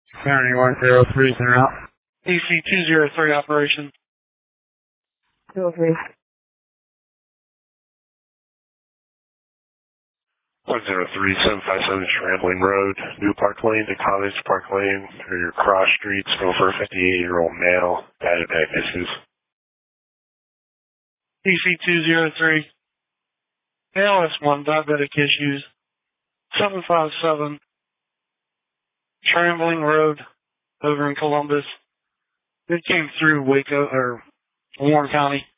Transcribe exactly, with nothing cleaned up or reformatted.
Seventy-one zero three is en route. D C two zero three operation. Zero three. one zero three seven five seven Scrambling Road, New Park Lane to College Park Lane, or your cross streets, go for a fifty-eight-year-old male, bad impact issues. D C two zero three. A L S one, diabetic issues. seven five seven Scrambling Road, over in Columbus. It came through Waco, or Warren County.